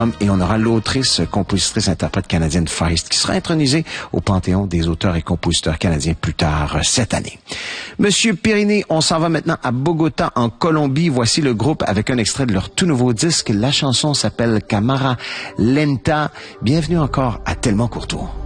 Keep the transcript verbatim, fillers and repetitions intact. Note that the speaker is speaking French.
Et on aura l'autrice, compositrice, interprète canadienne Feist qui sera intronisée au Panthéon des auteurs et compositeurs canadiens plus tard cette année. Monsieur Pyrénées, on s'en va maintenant à Bogota, en Colombie. Voici le groupe avec un extrait de leur tout nouveau disque. La chanson s'appelle Camara Lenta. Bienvenue encore à Tellement Courtois.